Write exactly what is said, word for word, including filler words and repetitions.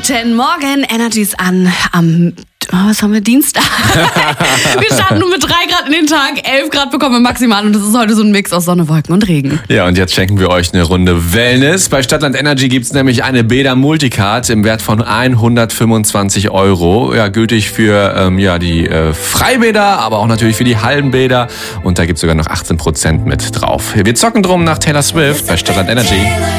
Guten Morgen, Energies an am, oh, was haben wir, Dienstag? Wir starten nur mit drei Grad in den Tag, elf Grad bekommen wir maximal und das ist heute so ein Mix aus Sonne, Wolken und Regen. Ja, und jetzt schenken wir euch eine Runde Wellness. Bei Stadtland Energy gibt's nämlich eine Bäder Multicard im Wert von hundertfünfundzwanzig Euro. Ja, gültig für ähm, ja die äh, Freibäder, aber auch natürlich für die Hallenbäder. Und da gibt's sogar noch achtzehn Prozent mit drauf. Wir zocken drum nach Taylor Swift bei Stadtland Energy.